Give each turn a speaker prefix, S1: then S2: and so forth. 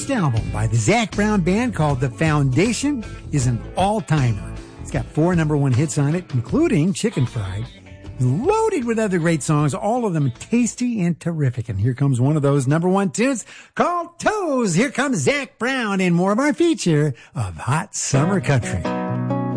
S1: first album by the Zac Brown Band called The Foundation is an all-timer. It's got 4 number 1 hits on it, including Chicken Fried. Loaded with other great songs, all of them tasty and terrific. And here comes one of those number 1 tunes called Toes. Here comes Zac Brown and more of our feature of Hot Summer Country.